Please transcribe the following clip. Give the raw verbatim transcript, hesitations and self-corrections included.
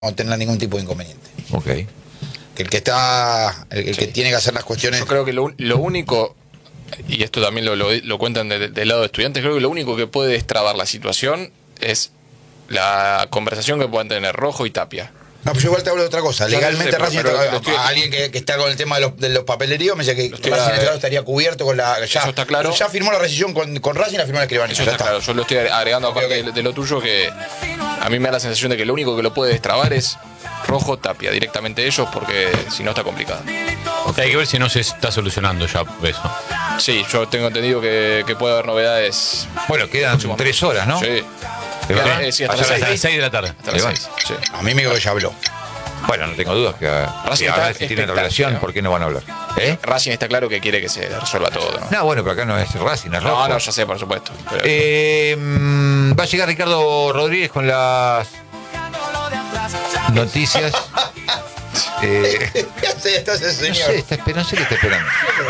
no tener ningún tipo de inconveniente. Ok. Que el que está, el, el Sí. que tiene que hacer las cuestiones. Yo creo que lo, lo único, y esto también lo, lo, lo cuentan de- del lado de estudiantes, creo que lo único que puede destrabar la situación es la conversación que puedan tener Rojo y Tapia. No, pero yo igual te hablo de otra cosa. No, no, Legalmente no sé, Racing pero está, lo estoy- alguien que, que está con el tema de los, de los papeleríos me dice que Lo estoy- Racing en este caso estaría cubierto con la. Ya, Eso está claro. Ya firmó la rescisión con, con Racing, la firmó la escribanía. Eso Ya está claro, yo lo estoy agregando aparte Ok, ok. De, de lo tuyo, que a mí me da la sensación de que lo único que lo puede destrabar es Rojo, Tapia, directamente ellos, porque si no está complicado. O sea, hay que ver si no se está solucionando ya eso. Sí, yo tengo entendido que, que puede haber novedades. Bueno, quedan próximo tres mes. horas, ¿no? Sí. ¿De verdad? Eh, sí, hasta Hasta las Hasta seis. las seis de la tarde. Hasta las Ahí va. seis, sí. A mí me dijo que ya habló. Bueno, no tengo dudas que Racing si está ahora si tienen expectante, relación, ¿no? ¿por qué no van a hablar? ¿Eh? Racing está claro que quiere que se resuelva todo, ¿no? No, bueno, pero acá no es Racing, es Rojo. No, no, ya sé, por supuesto. Pero Eh, mm, va a llegar Ricardo Rodríguez con las noticias. Eh, ¿Qué hace entonces, no señor? sé, está esperando, no sé qué está esperando.